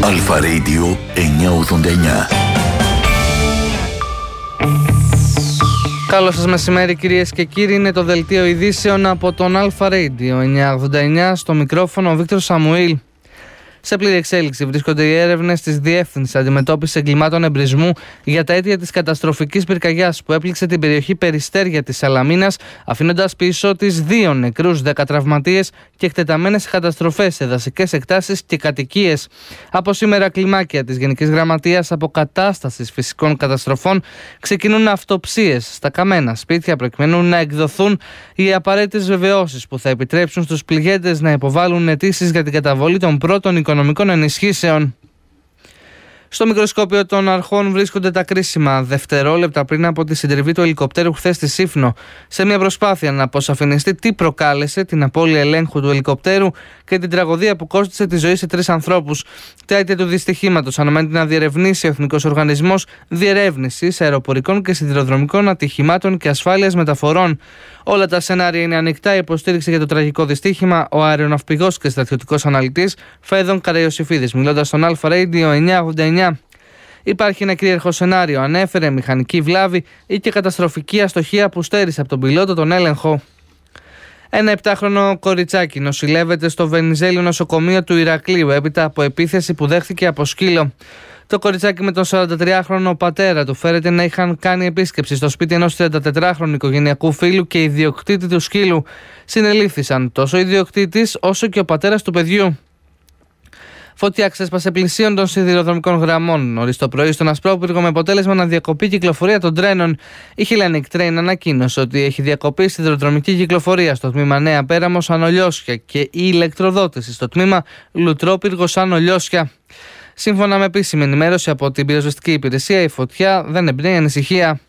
Αλφα Radio 989. Καλό σας μεσημέρι κυρίες και κύριοι, είναι το δελτίο ειδήσεων από τον Αλφα Radio 989, στο μικρόφωνο ο Βίκτορ Σαμουήλ. Σε πλήρη εξέλιξη βρίσκονται οι έρευνες της Διεύθυνσης Αντιμετώπισης Εγκλημάτων Εμπρισμού για τα αίτια της καταστροφικής πυρκαγιάς που έπληξε την περιοχή Περιστέρια της Σαλαμίνας, αφήνοντας πίσω της 2 νεκρούς, 10 τραυματίες και εκτεταμένες καταστροφές σε δασικές εκτάσεις και κατοικίες. Από σήμερα, κλιμάκια της Γενικής Γραμματείας Αποκατάστασης Φυσικών Καταστροφών ξεκινούν αυτοψίες στα καμένα σπίτια προκειμένου να εκδοθούν οι απαραίτητες βεβαιώσεις που θα επιτρέψουν στους πληγέντες να υποβάλουν αιτήσεις για την καταβολή των πρώτων οικονομικών ενισχύσεων. Στο μικροσκόπιο των αρχών βρίσκονται τα κρίσιμα δευτερόλεπτα πριν από τη συντριβή του ελικοπτέρου χθες στη Σύφνο, σε μια προσπάθεια να αποσαφινιστεί τι προκάλεσε την απώλεια ελέγχου του ελικοπτέρου και την τραγωδία που κόστισε τη ζωή σε 3 ανθρώπους. Τα αίτια του δυστυχήματος αναμένεται να διερευνήσει ο Εθνικός Οργανισμός Διερεύνησης Αεροπορικών και Σιδηροδρομικών Ατυχημάτων και Ασφάλειας Μεταφορών. Όλα τα σενάρια είναι ανοιχτά. Η υποστήριξη για το τραγικό δυστύχημα, ο αεροναυπηγός και στρατιωτικός αναλυτής Φαίδων Καραϊωσιφίδης, μιλώντας στον Αλφα Radio 989. Υπάρχει ένα κυρίαρχο σενάριο, ανέφερε, μηχανική βλάβη ή και καταστροφική αστοχία που στέρισε από τον πιλότο τον έλεγχο. Ένα 7χρονο κοριτσάκι νοσηλεύεται στο Βενιζέλιο νοσοκομείο του Ηρακλείου έπειτα από επίθεση που δέχθηκε από σκύλο. Το κοριτσάκι με τον 43χρονο πατέρα του φέρεται να είχαν κάνει επίσκεψη στο σπίτι ενός 34χρονου οικογενειακού φίλου και ιδιοκτήτη του σκύλου. Συνελήφθησαν τόσο ο ιδιοκτήτης όσο και ο πατέρας του παιδιού. Φωτιά ξέσπασε πλησίων των σιδηροδρομικών γραμμών νωρίς το πρωί στον Ασπρόπυργο με αποτέλεσμα να διακοπεί η κυκλοφορία των τρένων. Η Hellenic Train ανακοίνωσε ότι έχει διακοπεί η σιδηροδρομική κυκλοφορία στο τμήμα Νέα Πέραμος Ανολιώσια και η ηλεκτροδότηση στο τμήμα Λουτρόπυργος Ανολιώσια. Σύμφωνα με επίσημη ενημέρωση από την πυροσβεστική υπηρεσία, η φωτιά δεν εμπνέει ανησυχία.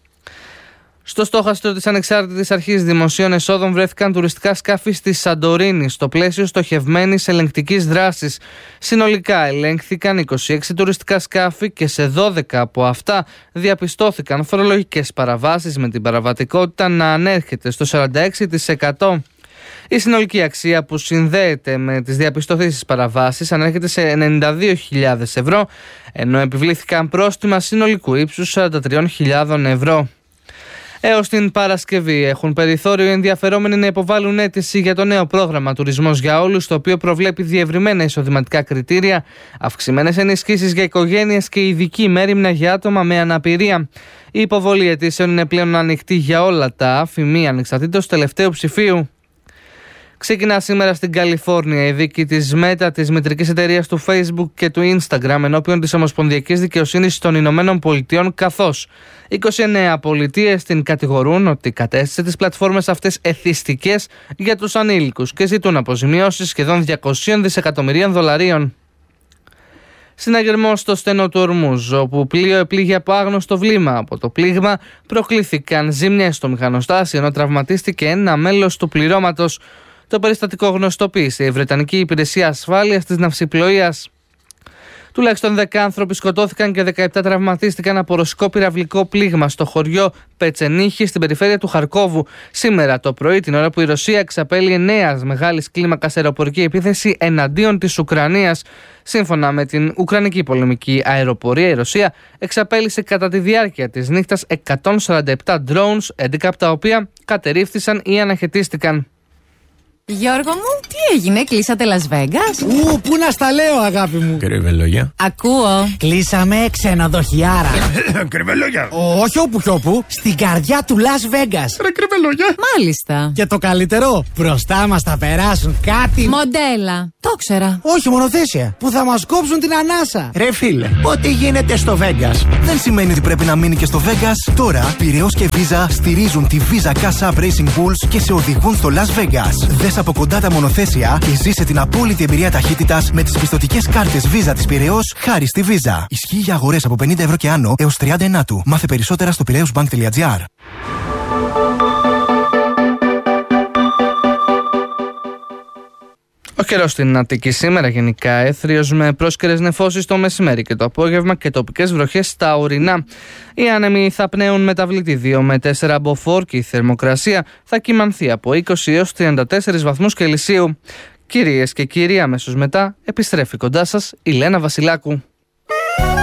Στο στόχαστρο της Ανεξάρτητης Αρχής Δημοσίων Εσόδων βρέθηκαν τουριστικά σκάφη στη Σαντορίνη στο πλαίσιο στοχευμένης ελεγκτικής δράσης. Συνολικά ελέγχθηκαν 26 τουριστικά σκάφη και σε 12 από αυτά διαπιστώθηκαν φορολογικές παραβάσεις με την παραβατικότητα να ανέρχεται στο 46%. Η συνολική αξία που συνδέεται με τις διαπιστωθήσεις παραβάσεις ανέρχεται σε 92.000 ευρώ, ενώ επιβλήθηκαν πρόστιμα συνολικού ύψους 43.000 ευρώ. Έως την Παρασκευή έχουν περιθώριο οι ενδιαφερόμενοι να υποβάλουν αίτηση για το νέο πρόγραμμα Τουρισμός για Όλους, το οποίο προβλέπει διευρυμένα εισοδηματικά κριτήρια, αυξημένες ενισχύσεις για οικογένειες και ειδική μέριμνα για άτομα με αναπηρία. Η υποβολή αιτήσεων είναι πλέον ανοιχτή για όλα τα άφη, ανεξαρτήτως τελευταίου ψηφίου. Ξεκινά σήμερα στην Καλιφόρνια η δίκη της Meta, της μητρικής εταιρείας του Facebook και του Instagram, ενώπιον της Ομοσπονδιακής Δικαιοσύνης των Ηνωμένων Πολιτειών, καθώς 29 πολιτείες την κατηγορούν ότι κατέστησε τις πλατφόρμες αυτές εθιστικές για τους ανήλικους και ζητούν αποζημιώσεις σχεδόν 200 δισεκατομμυρίων δολαρίων. Συναγερμός στο στενό του Ορμούζ, όπου πλοίο επλήγει από άγνωστο βλήμα. Από το πλήγμα προκλήθηκαν ζημιές στο μηχανοστάσιο, ενώ τραυματίστηκε ένα μέλος του πληρώματος. Το περιστατικό γνωστοποίησε η Βρετανική Υπηρεσία Ασφάλειας της Ναυσιπλοείας. Τουλάχιστον 10 άνθρωποι σκοτώθηκαν και 17 τραυματίστηκαν από ρωσικό πυραυλικό πλήγμα στο χωριό Πετσενίχη στην περιφέρεια του Χαρκόβου σήμερα το πρωί, την ώρα που η Ρωσία εξαπέλυε νέα μεγάλης κλίμακας αεροπορική επίθεση εναντίον της Ουκρανίας. Σύμφωνα με την Ουκρανική πολεμική αεροπορία, η Ρωσία εξαπέλυσε κατά τη διάρκεια της νύχτας 147 drones, 11 από τα οποία κατερρίφθησαν ή αναχαιτίστηκαν. Γιώργο μου, τι έγινε, κλείσατε Las Vegas? Πού να στα λέω, αγάπη μου. Κρυβελόγια. Ακούω. Κλείσαμε ξενοδοχιάρα. Κρυβελόγια. Όχι όπου κι όπου, στην καρδιά του Las Vegas. Ρε κρυβελόγια. Μάλιστα. Και το καλύτερο, μπροστά μας θα περάσουν κάτι. Μοντέλα. Το ξέρα. Όχι, μονοθέσια. Που θα μας κόψουν την ανάσα. Ρε φίλε, ό,τι γίνεται στο Vegas δεν σημαίνει ότι πρέπει να μείνει και στο Vegas. Τώρα, Πειραιώς και Visa στηρίζουν τη Visa Cash App Racing Bulls και σε οδηγούν στο Las Vegas. Δες από κοντά τα μονοθέσια και ζήσε την απόλυτη εμπειρία ταχύτητας με τις πιστωτικές κάρτες Visa της Πειραιώς χάρη στη Visa. Ισχύει για αγορές από 50 ευρώ και άνω έως 30 του. Μάθε περισσότερα στο piraeusbank.gr. Ο καιρός στην Αττική σήμερα γενικά έθριος με πρόσκαιρες νεφώσεις το μεσημέρι και το απόγευμα και τοπικές βροχές στα ορεινά. Οι άνεμοι θα πνέουν μεταβλητή 2 με 4 μποφόρ και η θερμοκρασία θα κυμανθεί από 20 έως 34 βαθμούς Κελσίου. Κυρίες και κύριοι, αμέσως μετά επιστρέφει κοντά σας η Λένα Βασιλάκου.